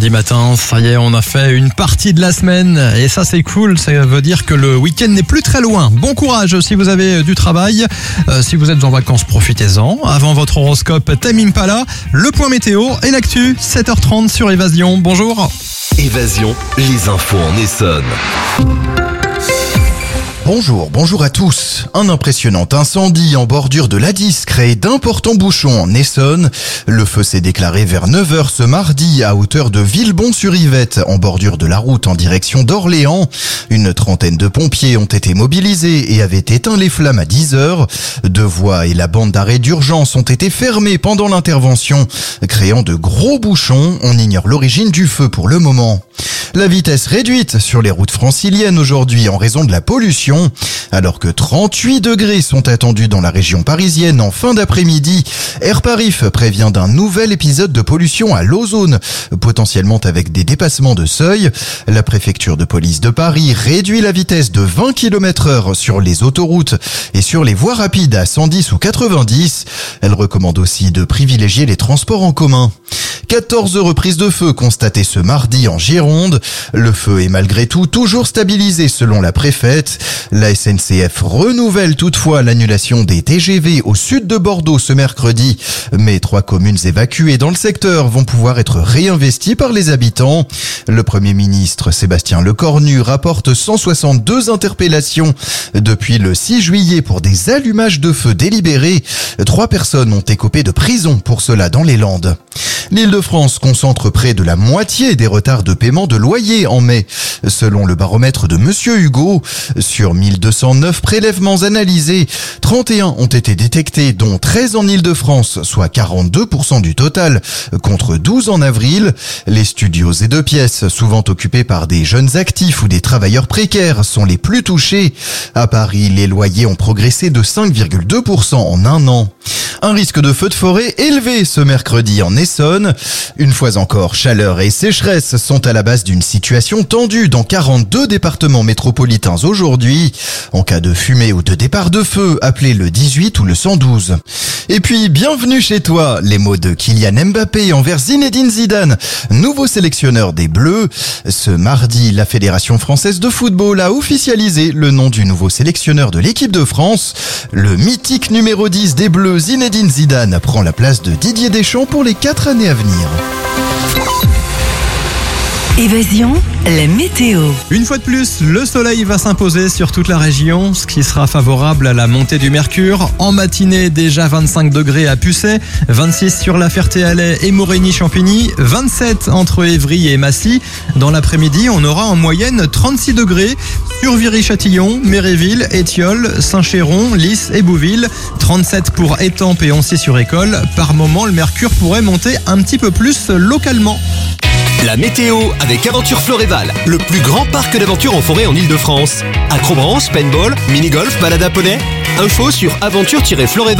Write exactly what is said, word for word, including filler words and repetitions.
mardi matin, ça y est, on a fait une partie de la semaine et ça c'est cool, ça veut dire que le week-end n'est plus très loin. Bon courage si vous avez du travail, euh, si vous êtes en vacances, profitez-en. Avant votre horoscope Tame Impala, le point météo et l'actu, sept heures trente sur Évasion. Bonjour. Évasion, les infos en Essonne. Bonjour, bonjour à tous. Un impressionnant incendie en bordure de l'A dix crée d'importants bouchons en Essonne. Le feu s'est déclaré vers neuf heures ce mardi à hauteur de Villebon-sur-Yvette, en bordure de la route en direction d'Orléans. Une trentaine de pompiers ont été mobilisés et avaient éteint les flammes à dix heures. Deux voies et la bande d'arrêt d'urgence ont été fermées pendant l'intervention, créant de gros bouchons. On ignore l'origine du feu pour le moment. La vitesse réduite sur les routes franciliennes aujourd'hui en raison de la pollution. Alors que trente-huit degrés sont attendus dans la région parisienne en fin d'après-midi, Airparif prévient d'un nouvel épisode de pollution à l'ozone, potentiellement avec des dépassements de seuil. La préfecture de police de Paris réduit la vitesse de vingt kilomètres heure sur les autoroutes et sur les voies rapides à cent dix ou quatre-vingt-dix. Elle recommande aussi de privilégier les transports en commun. quatorze reprises de feu constatées ce mardi en Gironde. Le feu est malgré tout toujours stabilisé selon la préfète. La S N C F renouvelle toutefois l'annulation des T G V au sud de Bordeaux ce mercredi. Mais trois communes évacuées dans le secteur vont pouvoir être réinvesties par les habitants. Le Premier ministre Sébastien Lecornu rapporte cent soixante-deux interpellations depuis le six juillet pour des allumages de feu délibérés. Trois personnes ont écopé de prison pour cela dans les Landes. L'Île-de-France concentre près de la moitié des retards de paiement de loyer en mai, selon le baromètre de Monsieur Hugo. Sur mille deux cent neuf prélèvements analysés, trente et un ont été détectés, dont treize en Île-de-France, soit quarante-deux pour cent du total, contre douze en avril. Les studios et deux pièces, souvent occupés par des jeunes actifs ou des travailleurs précaires, sont les plus touchés. À Paris, les loyers ont progressé de cinq virgule deux pour cent en un an. Un risque de feu de forêt élevé ce mercredi en Essonne. Une fois encore, chaleur et sécheresse sont à la base d'une situation tendue dans quarante-deux départements métropolitains aujourd'hui. En cas de fumée ou de départ de feu, appelez le dix-huit ou le cent douze. Et puis, bienvenue chez toi, les mots de Kylian Mbappé envers Zinedine Zidane, nouveau sélectionneur des Bleus. Ce mardi, la Fédération française de football a officialisé le nom du nouveau sélectionneur de l'équipe de France. Le mythique numéro dix des Bleus, Zinedine Zidane, prend la place de Didier Deschamps pour les quatre années à venir. Évasion, la météo. Une fois de plus, le soleil va s'imposer sur toute la région, ce qui sera favorable à la montée du mercure. En matinée, déjà vingt-cinq degrés à Pucet, vingt-six sur La Ferté-Alais et Morigny-Champigny, vingt-sept entre Évry et Massy. Dans l'après-midi, on aura en moyenne trente-six degrés sur Viry-Châtillon, Méréville, Étiolles, Saint-Chéron, Lys et Bouville. trente-sept pour Étampes et Oncy-sur-École. Par moment, le mercure pourrait monter un petit peu plus localement. La météo avec Aventure Floréval, le plus grand parc d'aventure en forêt en Ile-de-France. Acrobranche, paintball, mini-golf, balade à poney. Info sur aventure tiret floréval.